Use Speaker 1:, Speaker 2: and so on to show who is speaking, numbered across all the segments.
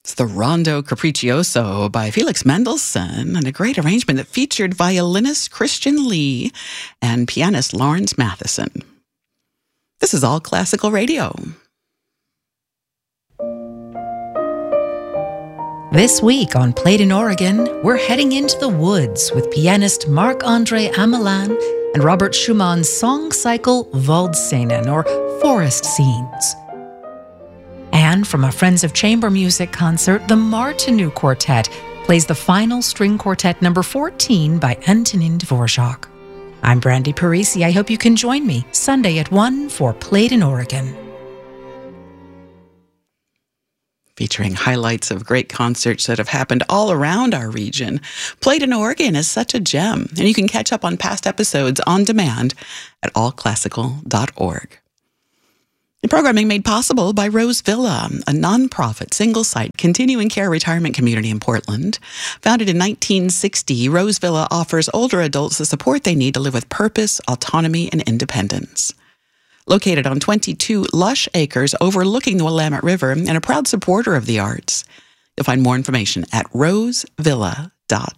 Speaker 1: It's the Rondo Capriccioso by Felix Mendelssohn, and a great arrangement that featured violinist Christian Lee and pianist Lawrence Matheson. This is All Classical Radio.
Speaker 2: This week on Played in Oregon, we're heading into the woods with pianist Marc-André Amelin and Robert Schumann's song cycle Waldszenen, or Forest Scenes. And from a Friends of Chamber Music concert, the Martinu Quartet plays the final string quartet number 14 by Antonin Dvorak. I'm Brandy Parisi. I hope you can join me Sunday at 1 for Played in Oregon.
Speaker 1: Featuring highlights of great concerts that have happened all around our region. Played in Oregon is such a gem, and you can catch up on past episodes on demand at allclassical.org. The programming made possible by Rose Villa, a nonprofit single-site continuing care retirement community in Portland. Founded in 1960, Rose Villa offers older adults the support they need to live with purpose, autonomy, and independence. Located on 22 lush acres overlooking the Willamette River and a proud supporter of the arts. You'll find more information at rosevilla.org.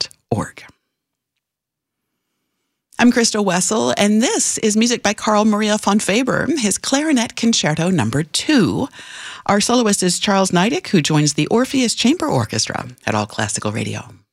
Speaker 1: I'm Crystal Wessel, and this is music by Carl Maria von Faber, his Clarinet Concerto No. 2. Our soloist is Charles Neidig, who joins the Orpheus Chamber Orchestra at All Classical Radio.